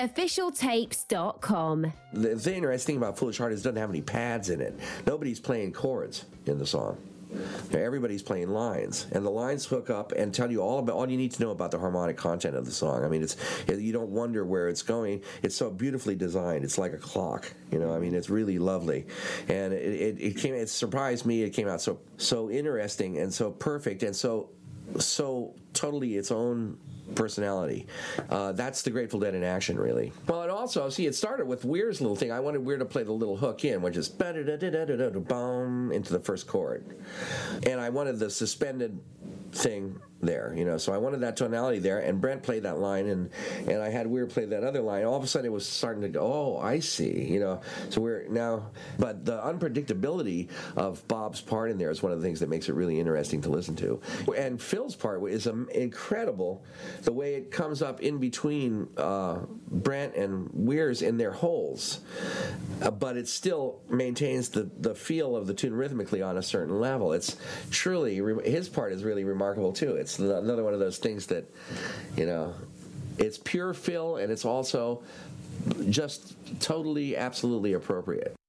FoolishHeartOfficialTapes.com. The thing interesting about Foolish Heart is it doesn't have any pads in it. Nobody's playing chords in the song. Everybody's playing lines, and the lines hook up and tell you all you need to know about the harmonic content of the song. I mean, you don't wonder where it's going. It's so beautifully designed. It's like a clock, I mean, it's really lovely, and it surprised me. It came out so interesting and so perfect and so totally its own personality. That's the Grateful Dead in action, really. Well, and also, it started with Weir's little thing. I wanted Weir to play the little hook in, which is boom into the first chord, and I wanted the suspended thing there, so I wanted that tonality there, and Brent played that line, and I had Weir play that other line. All of a sudden it was starting to go, oh, I see, so we're now, but the unpredictability of Bob's part in there is one of the things that makes it really interesting to listen to. And Phil's part is incredible, the way it comes up in between Brent and Weir's in their holes, but it still maintains the feel of the tune rhythmically on a certain level. It's truly, his part is really remarkable too. It's another one of those things that, it's pure Phil, and it's also just totally, absolutely appropriate.